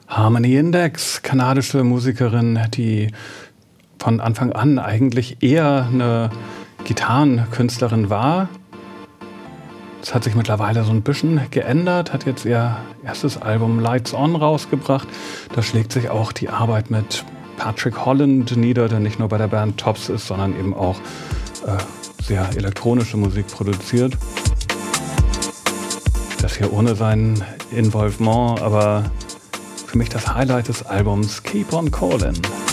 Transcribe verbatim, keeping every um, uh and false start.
Harmony Index, kanadische Musikerin, die von Anfang an eigentlich eher eine Gitarrenkünstlerin war. Das hat sich mittlerweile so ein bisschen geändert, hat jetzt ihr erstes Album Lights On rausgebracht. Da schlägt sich auch die Arbeit mit Patrick Holland nieder, der nicht nur bei der Band Tops ist, sondern eben auch äh, sehr elektronische Musik produziert. Das hier ohne sein Involvement, aber für mich das Highlight des Albums Keep on Callin'.